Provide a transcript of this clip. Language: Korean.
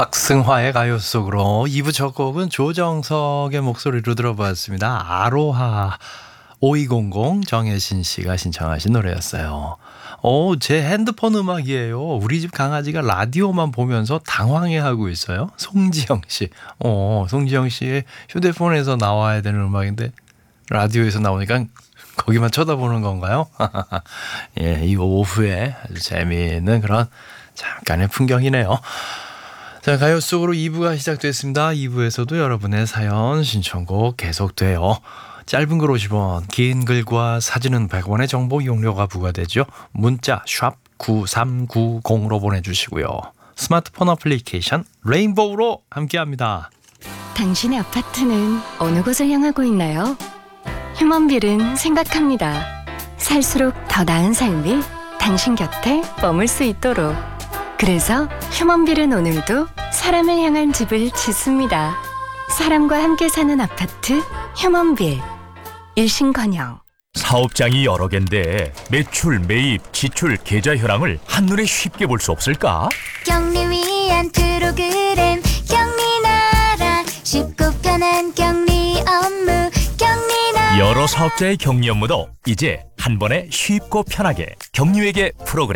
박승화의 가요 속으로 2부 첫 곡은 조정석의 목소리로 들어봤습니다. 아로하 5200 정혜신 씨가 신청하신 노래였어요. 제 핸드폰 음악이에요. 우리 집 강아지가 라디오만 보면서 당황해하고 있어요. 송지영 씨. 송지영 씨의 휴대폰에서 나와야 되는 음악인데 라디오에서 나오니까 거기만 쳐다보는 건가요? 예, 이 오후에 아주 재미있는 그런 잠깐의 풍경이네요. 자, 가요 속으로 2부가 시작됐습니다. 2부에서도 여러분의 사연 신청곡 계속돼요. 짧은 글 50원, 긴 글과 사진은 100원의 정보 이용료가 부과되죠. 문자 샵 9390으로 보내주시고요. 스마트폰 어플리케이션 레인보우로 함께합니다. 당신의 아파트는 어느 곳을 향하고 있나요? 휴먼빌은 생각합니다. 살수록 더 나은 삶이 당신 곁에 머물 수 있도록. 그래서 휴먼빌은 오늘도 사람을 향한 집을 짓습니다. 사람과 함께 사는 아파트 휴먼빌. 일신건영. 사업장이 여러 갠데 매출, 매입, 지출, 계좌 현황을 한눈에 쉽게 볼 수 없을까? 격리 위한 프로그램 격리나라 쉽고 편한 격리 업무 격리나라 여러 사업자의 격리 업무도 이제 한 번에 쉽고 편하게 격리회계 프로그램